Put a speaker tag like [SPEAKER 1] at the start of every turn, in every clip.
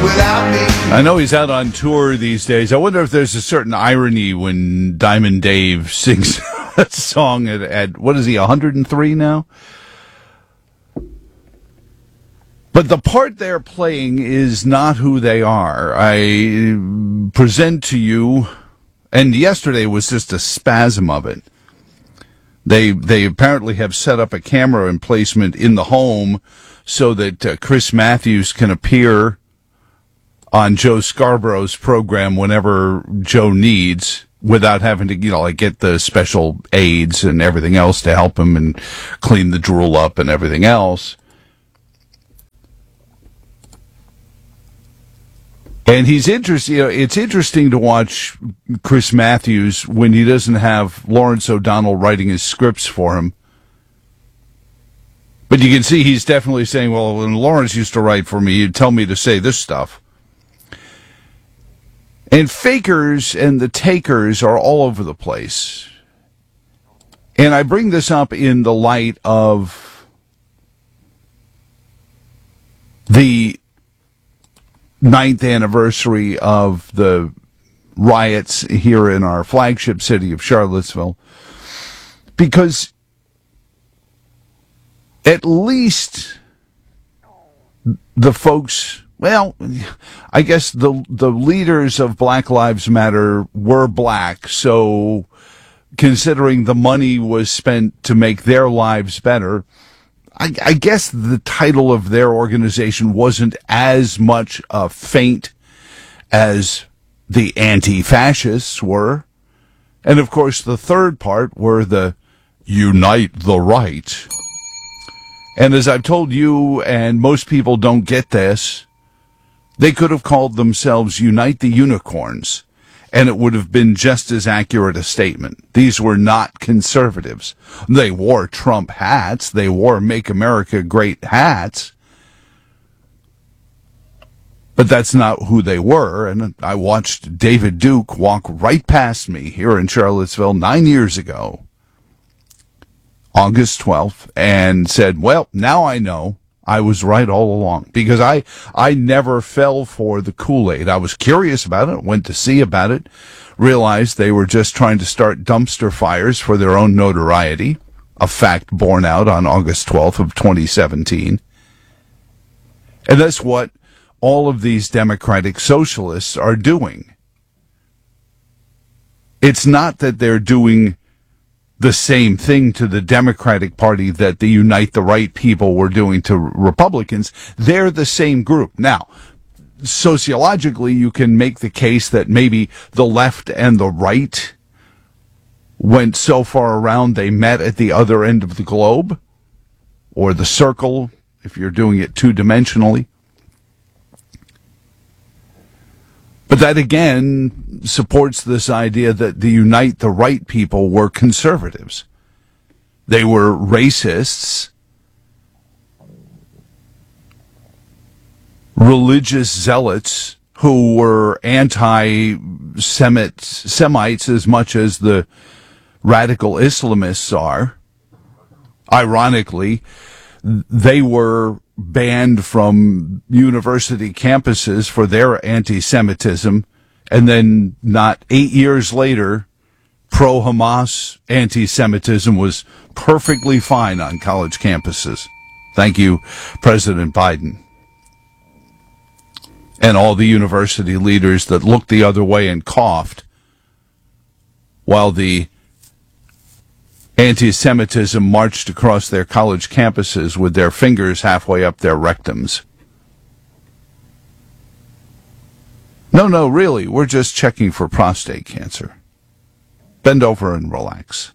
[SPEAKER 1] without me.
[SPEAKER 2] I know he's out on tour these days. I wonder if there's a certain irony when Diamond Dave sings a song at what is he, 103 now? But the part they're playing is not who they are. I present to you, and yesterday was just a spasm of it. They apparently have set up a camera emplacement in the home so that Chris Matthews can appear on Joe Scarborough's program whenever Joe needs, without having to, get the special aides and everything else to help him and clean the drool up and everything else. And he's interesting. It's interesting to watch Chris Matthews when he doesn't have Lawrence O'Donnell writing his scripts for him. But you can see he's definitely saying, well, when Lawrence used to write for me, he'd tell me to say this stuff. And fakers and the takers are all over the place. And I bring this up in the light of the 9th anniversary of the riots here in our flagship city of Charlottesville, because at least the folks, well, I guess the leaders of Black Lives Matter were black, so considering the money was spent to make their lives better, I guess the title of their organization wasn't as much a feint as the anti-fascists were. And, of course, the third part were the Unite the Right. And as I've told you, and most people don't get this, they could have called themselves Unite the Unicorns, and it would have been just as accurate a statement. These were not conservatives. They wore Trump hats. They wore Make America Great hats. But that's not who they were. And I watched David Duke walk right past me here in Charlottesville 9 years ago, August 12th, and said, well, now I know. I was right all along, because I never fell for the Kool-Aid. I was curious about it, went to see about it, realized they were just trying to start dumpster fires for their own notoriety, a fact borne out on August 12th of 2017. And that's what all of these democratic socialists are doing. It's not that they're doing the same thing to the Democratic Party that the Unite the Right people were doing to Republicans. They're the same group. Now, sociologically, you can make the case that maybe the left and the right went so far around they met at the other end of the globe, or the circle, if you're doing it two-dimensionally. But that, again, supports this idea that the Unite the Right people were conservatives. They were racists, religious zealots who were anti-Semites as much as the radical Islamists are. Ironically, they were banned from university campuses for their anti-Semitism, and then not 8 years later, pro-Hamas anti-Semitism was perfectly fine on college campuses. Thank you, President Biden. And all the university leaders that looked the other way and coughed while the anti-Semitism marched across their college campuses with their fingers halfway up their rectums. No, really, we're just checking for prostate cancer. Bend over and relax.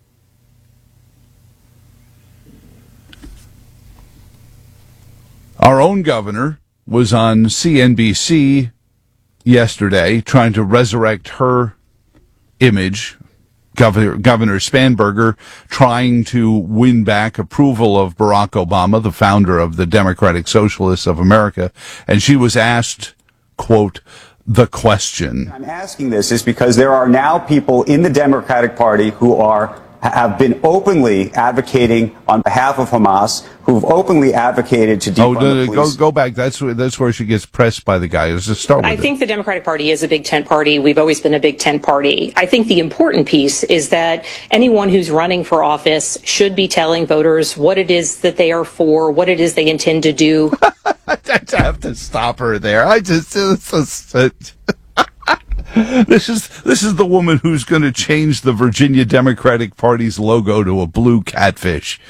[SPEAKER 2] Our own governor was on CNBC yesterday trying to resurrect her image. Governor Spanberger trying to win back approval of Barack Obama, the founder of the Democratic Socialists of America, and she was asked, quote, the question.
[SPEAKER 3] I'm asking this is because there are now people in the Democratic Party who are
[SPEAKER 1] have been openly advocating on behalf of Hamas, who've openly advocated to defund the police.
[SPEAKER 2] Go back. That's where she gets pressed by the guy. Let's just start with
[SPEAKER 3] I think the Democratic Party is a big tent party. We've always been a big tent party. I think the important piece is that anyone who's running for office should be telling voters what it is that they are for, what it is they intend to do.
[SPEAKER 2] I have to stop her there. This is the woman who's going to change the Virginia Democratic Party's logo to a blue catfish.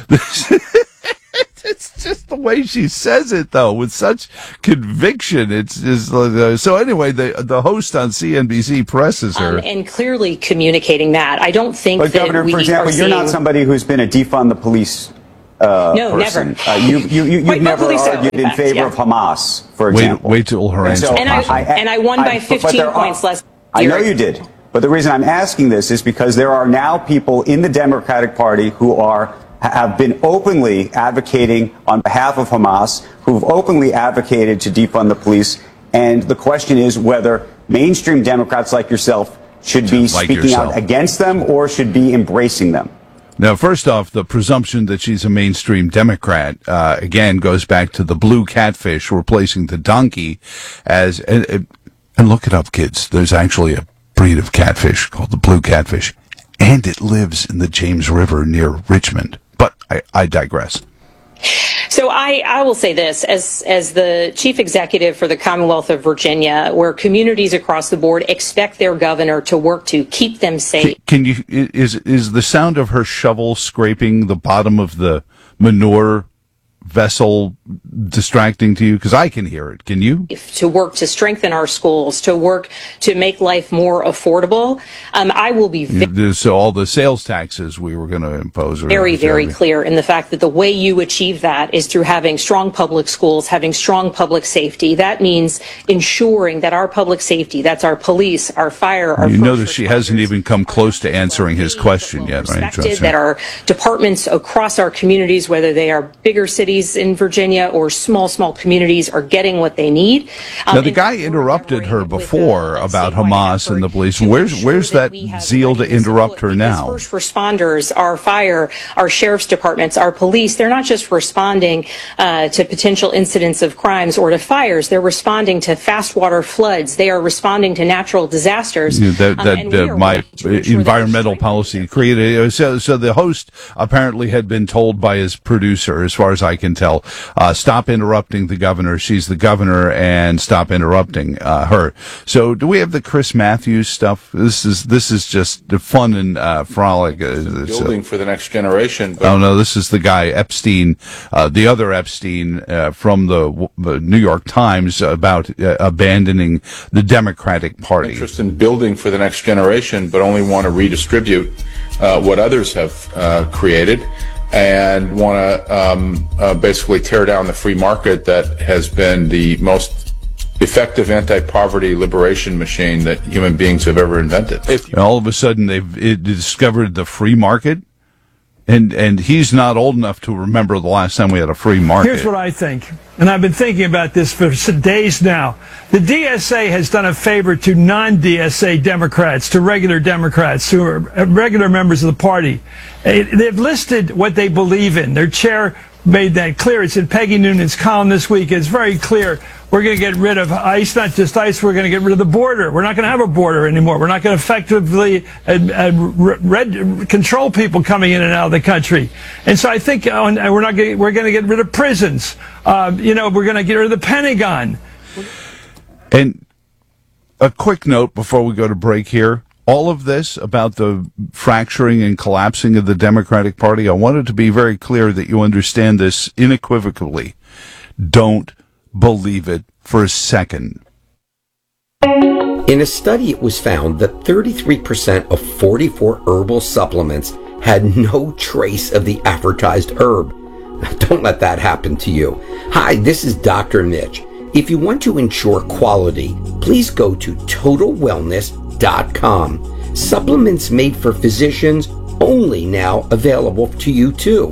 [SPEAKER 2] It's just the way she says it, though, with such conviction. It's just so. Anyway, the host on CNBC presses her
[SPEAKER 3] and clearly communicating that. I don't think
[SPEAKER 1] but
[SPEAKER 3] that
[SPEAKER 1] Governor,
[SPEAKER 3] we
[SPEAKER 1] for example, you're not somebody who's been a defund the police.
[SPEAKER 3] No,
[SPEAKER 1] person.
[SPEAKER 3] never.
[SPEAKER 1] You've never argued in favor of Hamas, for example.
[SPEAKER 2] Wait till her answer.
[SPEAKER 3] And I won by 15 points less.
[SPEAKER 1] I know you did. But the reason I'm asking this is because there are now people in the Democratic Party who have been openly advocating on behalf of Hamas, who've openly advocated to defund the police. And the question is whether mainstream Democrats like yourself should be speaking out against them or should be embracing them.
[SPEAKER 2] Now, first off, the presumption that she's a mainstream Democrat, again, goes back to the blue catfish replacing the donkey as, and look it up, kids. There's actually a breed of catfish called the blue catfish, and it lives in the James River near Richmond. But I digress.
[SPEAKER 3] So I will say this, as the chief executive for the Commonwealth of Virginia, where communities across the board expect their governor to work to keep them safe.
[SPEAKER 2] Is the sound of her shovel scraping the bottom of the manure vessel distracting to you? Because I can hear it. Can you?
[SPEAKER 3] To work to strengthen our schools, to work to make life more affordable. I will be
[SPEAKER 2] so all the sales taxes we were going to impose are
[SPEAKER 3] very clear in the fact that the way you achieve that is through having strong public schools, having strong public safety. That means ensuring that our public safety, that's our police, our fire, our
[SPEAKER 2] you know that she hasn't even come close to answering his question yet, right?
[SPEAKER 3] That our departments across our communities, whether they are bigger cities in Virginia or small communities, are getting what they need.
[SPEAKER 2] Now, the guy interrupted her before about Hamas and the police. Where's that zeal to interrupt her now?
[SPEAKER 3] First responders, our fire, our sheriff's departments, our police, they're not just responding to potential incidents of crimes or to fires. They're responding to fast water floods. They are responding to natural disasters.
[SPEAKER 2] My environmental policy created. So the host apparently had been told by his producer, as far as I can tell, stop interrupting the governor. She's the governor, and stop interrupting her. So, do we have the Chris Matthews stuff? This is just the fun and frolic.
[SPEAKER 4] Building for the next generation.
[SPEAKER 2] Oh no, this is the guy Epstein, the other Epstein from the New York Times about abandoning the Democratic Party.
[SPEAKER 4] Interest in building for the next generation, but only want to redistribute what others have created. And want to basically tear down the free market that has been the most effective anti-poverty liberation machine that human beings have ever invented.
[SPEAKER 2] All of a sudden, they've discovered the free market, and he's not old enough to remember the last time we had a free market.
[SPEAKER 5] Here's what I think, and I've been thinking about this for days now. The DSA has done a favor to non-DSA Democrats, to regular Democrats, who are regular members of the party. They've listed what they believe in. Their chair made that clear. It's in Peggy Noonan's column this week. It's very clear. We're going to get rid of ICE, not just ICE. We're going to get rid of the border. We're not going to have a border anymore. We're not going to effectively control people coming in and out of the country. And so I think we're going to get rid of prisons. We're going to get rid of the Pentagon.
[SPEAKER 2] And a quick note before we go to break here. All of this about the fracturing and collapsing of the Democratic Party, I wanted to be very clear that you understand this unequivocally. Don't believe it for a second.
[SPEAKER 6] In a study, it was found that 33% of 44 herbal supplements had no trace of the advertised herb. Don't let that happen to you. Hi, this is Dr. Mitch. If you want to ensure quality, please go to TotalWellness.com. Supplements made for physicians, only now available to you too.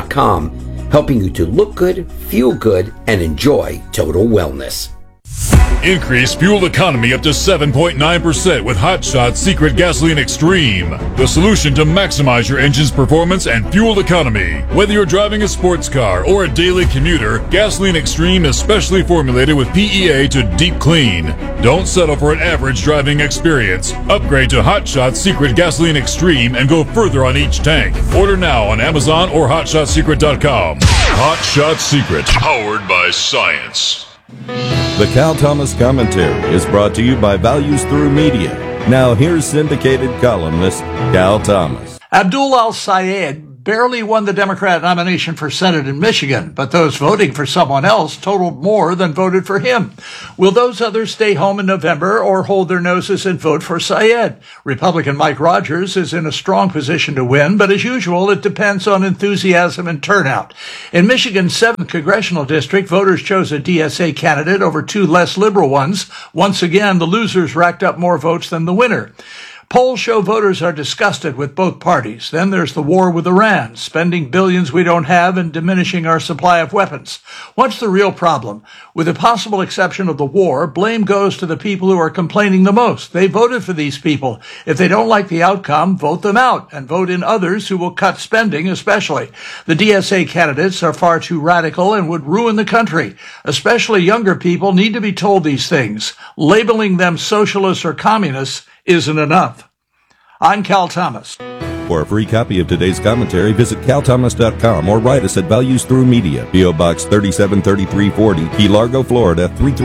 [SPEAKER 6] TotalWellness.com, helping you to look good, feel good, and enjoy total wellness.
[SPEAKER 7] Increase fuel economy up to 7.9% with Hot Shots Secret Gasoline Extreme. The solution to maximize your engine's performance and fuel economy. Whether you're driving a sports car or a daily commuter, Gasoline Extreme is specially formulated with PEA to deep clean. Don't settle for an average driving experience. Upgrade to Hot Shots Secret Gasoline Extreme and go further on each tank. Order now on Amazon or HotShotSecret.com. Hot Shot Secret, powered by science.
[SPEAKER 8] The Cal Thomas Commentary is brought to you by Values Through Media. Now here's syndicated columnist Cal Thomas.
[SPEAKER 9] Abdul al-Sayed barely won the Democrat nomination for Senate in Michigan, but those voting for someone else totaled more than voted for him. Will those others stay home in November or hold their noses and vote for Sayed? Republican Mike Rogers is in a strong position to win, but as usual, it depends on enthusiasm and turnout. In Michigan's 7th congressional district, voters chose a DSA candidate over two less liberal ones. Once again, the losers racked up more votes than the winner. Polls show voters are disgusted with both parties. Then there's the war with Iran, spending billions we don't have and diminishing our supply of weapons. What's the real problem? With the possible exception of the war, blame goes to the people who are complaining the most. They voted for these people. If they don't like the outcome, vote them out and vote in others who will cut spending especially. The DSA candidates are far too radical and would ruin the country. Especially younger people need to be told these things. Labeling them socialists or communists isn't enough. I'm Cal Thomas.
[SPEAKER 8] For a free copy of today's commentary, visit calthomas.com or write us at Values Through Media, P.O. Box 373340, Key Largo, Florida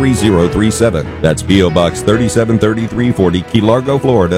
[SPEAKER 8] 33037. That's P.O. Box 373340, Key Largo, Florida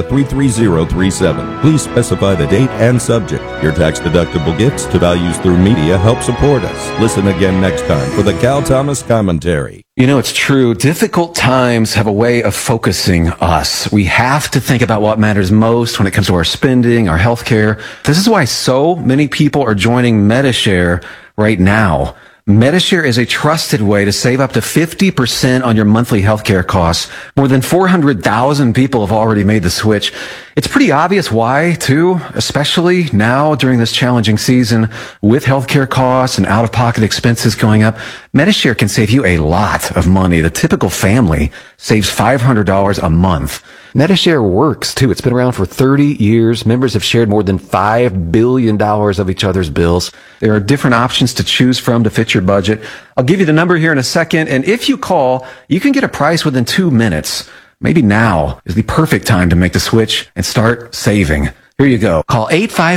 [SPEAKER 8] 33037. Please specify the date and subject. Your tax-deductible gifts to Values Through Media help support us. Listen again next time for the Cal Thomas Commentary.
[SPEAKER 10] You know, it's true. Difficult times have a way of focusing us. We have to think about what matters most when it comes to our spending, our health care. This is why so many people are joining Medi-Share right now. Medi-Share is a trusted way to save up to 50% on your monthly healthcare costs. More than 400,000 people have already made the switch. It's pretty obvious why, too, especially now during this challenging season with healthcare costs and out-of-pocket expenses going up. Medi-Share can save you a lot of money. The typical family saves $500 a month. Medi-Share works, too. It's been around for 30 years. Members have shared more than $5 billion of each other's bills. There are different options to choose from to fit your budget. I'll give you the number here in a second, and if you call, you can get a price within 2 minutes. Maybe now is the perfect time to make the switch and start saving. Here you go. Call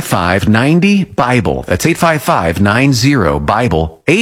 [SPEAKER 10] 855-90-BIBLE. That's 855-90-BIBLE.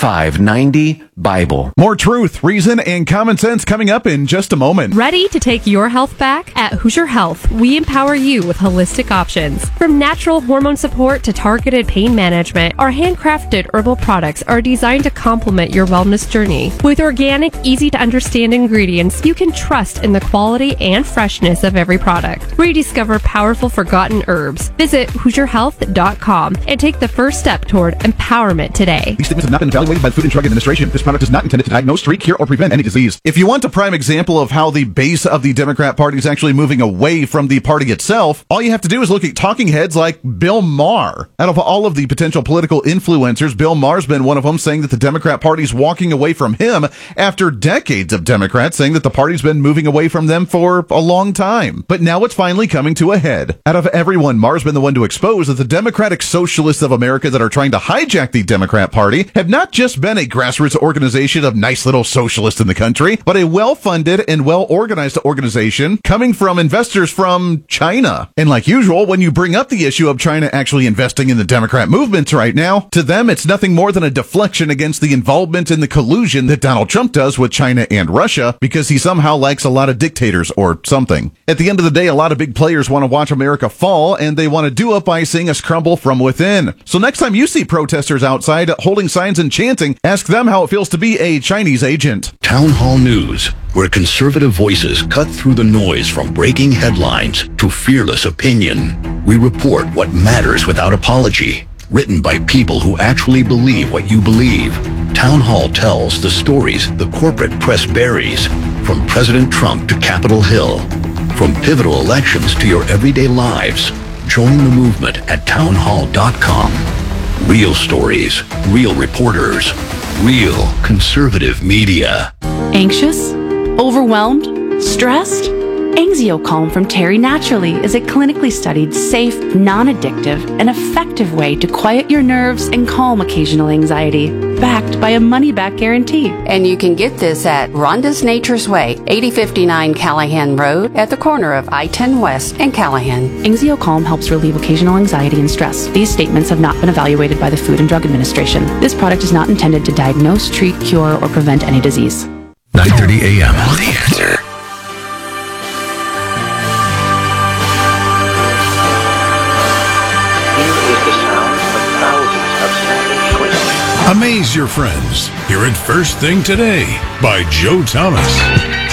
[SPEAKER 10] 855-90-BIBLE.
[SPEAKER 2] More truth, reason, and common sense coming up in just a moment.
[SPEAKER 11] Ready to take your health back? At Hoosier Health, we empower you with holistic options. From natural hormone support to targeted pain management, our handcrafted herbal products are designed to complement your wellness journey. With organic, easy-to-understand ingredients, you can trust in the quality and freshness of every product. Rediscover powerful forgotten herbs. Visit HoosierHealth.com and take the first step toward empowerment today.
[SPEAKER 2] These statements have not been evaluated by the Food and Drug Administration. This product is not intended to diagnose, treat, cure, or prevent any disease. If you want a prime example of how the base of the Democrat Party is actually moving away from the party itself, all you have to do is look at talking heads like Bill Maher. Out of all of the potential political influencers, Bill Maher's been one of them, saying that the Democrat Party is walking away from him after decades of Democrats saying that the party's been moving away from them for a long time. But now it's finally coming to a head. Out of everyone, Maher's been the one to expose that the Democratic Socialists of America that are trying to hijack the Democrat Party have not just been a grassroots organization of nice little socialists in the country, but a well-funded and well-organized organization coming from investors from China. And like usual, when you bring up the issue of China actually investing in the Democrat movement right now, to them it's nothing more than a deflection against the involvement in the collusion that Donald Trump does with China and Russia because he somehow likes a lot of dictators or something. At the end of the day, a lot of big players want to watch America fall, and they want to do it by seeing us crumble from within. So next time you see protesters outside holding signs and chanting, ask them how it feels to be a Chinese agent.
[SPEAKER 12] Town Hall News, where conservative voices cut through the noise from breaking headlines to fearless opinion. We report what matters without apology. Written by people who actually believe what you believe. Town Hall tells the stories the corporate press buries, from President Trump to Capitol Hill. From pivotal elections to your everyday lives, join the movement at townhall.com. Real stories, real reporters, real conservative media.
[SPEAKER 13] Anxious? Overwhelmed? Stressed? Anxiocalm from Terry Naturally is a clinically studied, safe, non-addictive, and effective way to quiet your nerves and calm occasional anxiety, backed by a money-back guarantee.
[SPEAKER 14] And you can get this at Rhonda's Nature's Way, 8059 Callahan Road, at the corner of I-10 West and Callahan.
[SPEAKER 13] Anxiocalm helps relieve occasional anxiety and stress. These statements have not been evaluated by the Food and Drug Administration. This product is not intended to diagnose, treat, cure, or prevent any disease.
[SPEAKER 12] 9:30 a.m. The Answer.
[SPEAKER 7] Amaze your friends. Hear it first thing today by Joe Thomas.